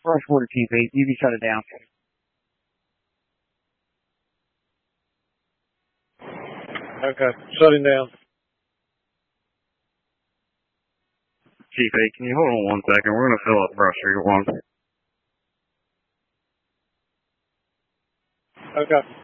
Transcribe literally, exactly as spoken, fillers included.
First order, Chief eight. You can shut it down. Okay, shutting down. Chief eight, can you hold on one second? We're going to fill up Brush Street one. Okay.